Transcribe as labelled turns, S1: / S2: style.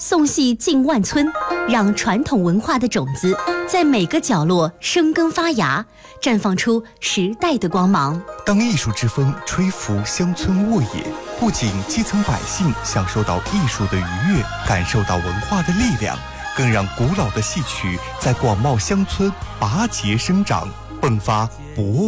S1: 送戏进万村，让传统文化的种子在每个角落生根发芽，绽放出时代的光芒。
S2: 当艺术之风吹拂乡村沃野，不仅基层百姓享受到艺术的愉悦，感受到文化的力量，更让古老的戏曲在广袤乡村拔节生长，迸发博